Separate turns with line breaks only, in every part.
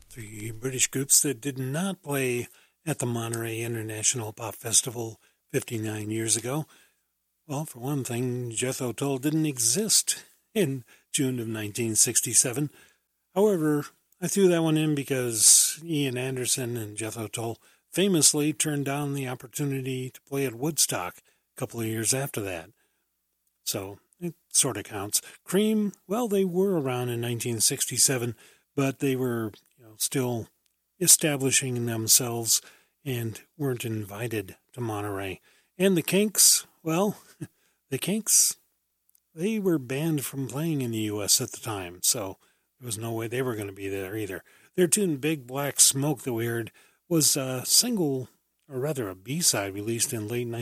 The British groups that did not play at the Monterey International Pop Festival 59 years ago. Well, for one thing, Jethro Tull didn't exist in June of 1967. However, I threw that one in because Ian Anderson and Jethro Tull famously turned down the opportunity to play at Woodstock a couple of years after that. So it sort of counts. Cream, well, they were around in 1967, but they were still establishing themselves and weren't invited to Monterey. And the Kinks, well, the Kinks, they were banned from playing in the U.S. at the time, so there was no way they were going to be there either. Their tune Big Black Smoke that we heard was a single, or rather a B-side, released in late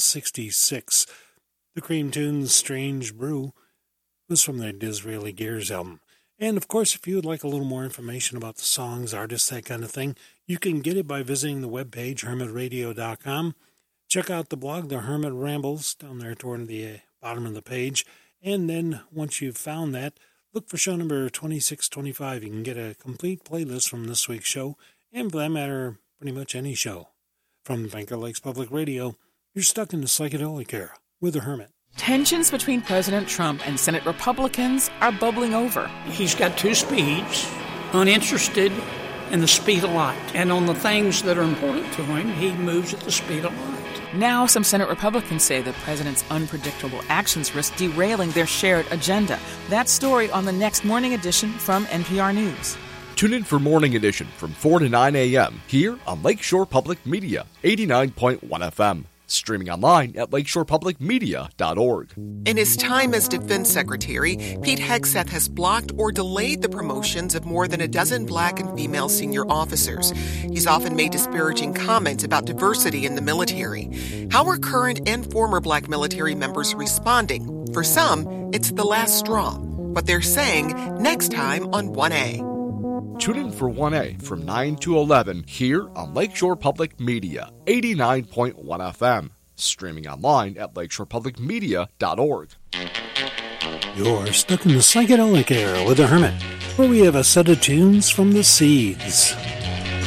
1966. The Cream tune's Strange Brew was from their Disraeli Gears album. And, of course, if you would like a little more information about the songs, artists, that kind of thing, you can get it by visiting the webpage, hermitradio.com. Check out the blog, The Hermit Rambles, down there toward the bottom of the page. And then, once you've found that, look for show number 2625. You can get a complete playlist from this week's show, and for that matter, pretty much any show. From Banker Lakes Public Radio, you're stuck in the psychedelic era with The Hermit.
Tensions between President Trump and Senate Republicans are bubbling over.
He's got two speeds, uninterested in the speed of light. And on the things that are important to him, he moves at the speed of light.
Now, some Senate Republicans say the president's unpredictable actions risk derailing their shared agenda. That story on the next Morning Edition from NPR News.
Tune in for Morning Edition from 4 to 9 a.m. here on Lakeshore Public Media, 89.1 FM. Streaming online at lakeshorepublicmedia.org.
In his time as Defense Secretary, Pete Hegseth has blocked or delayed the promotions of more than a dozen black and female senior officers. He's often made disparaging comments about diversity in the military. How are current and former black military members responding? For some, it's the last straw. What they're saying next time on 1A.
Tune in for 1A from 9 to 11 here on Lakeshore Public Media, 89.1 FM. Streaming online at lakeshorepublicmedia.org.
You're stuck in the psychedelic era with The Hermit, where we have a set of tunes from the Seeds.